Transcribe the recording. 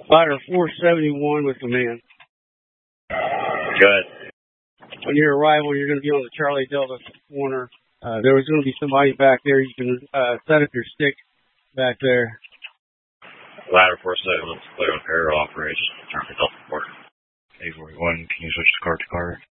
Ladder 471 with the man. Good. On your arrival, you're going to be on the Charlie Delta corner. There was going to be somebody back there. You can set up your stick back there. Ladder 471, clear on parallel operation. Charlie Delta corner. A41, can you switch to car to car?